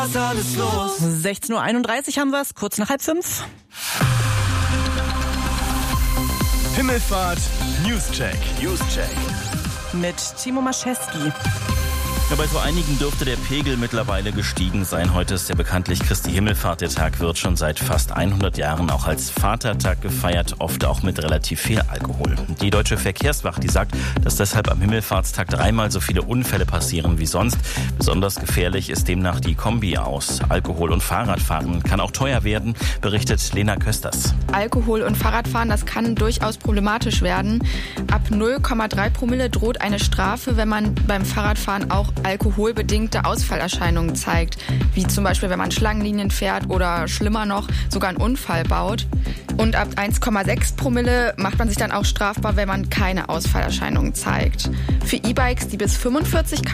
Was alles los? 16:31 Uhr haben wir es, kurz nach 4:30. Himmelfahrt Newscheck. Mit Timo Maschewski. Ja, bei so einigen dürfte der Pegel mittlerweile gestiegen sein. Heute ist ja bekanntlich Christi Himmelfahrt. Der Tag wird schon seit fast 100 Jahren auch als Vatertag gefeiert, oft auch mit relativ viel Alkohol. Die Deutsche Verkehrswacht, die sagt, dass deshalb am Himmelfahrtstag 3-mal so viele Unfälle passieren wie sonst. Besonders gefährlich ist demnach die Kombi aus. Alkohol und Fahrradfahren kann auch teuer werden, berichtet Lena Kösters. Alkohol und Fahrradfahren, das kann durchaus problematisch werden. Ab 0,3 Promille droht eine Strafe, wenn man beim Fahrradfahren auch alkoholbedingte Ausfallerscheinungen zeigt, wie zum Beispiel, wenn man Schlangenlinien fährt oder schlimmer noch, sogar einen Unfall baut. Und ab 1,6 Promille macht man sich dann auch strafbar, wenn man keine Ausfallerscheinungen zeigt. Für E-Bikes, die bis 45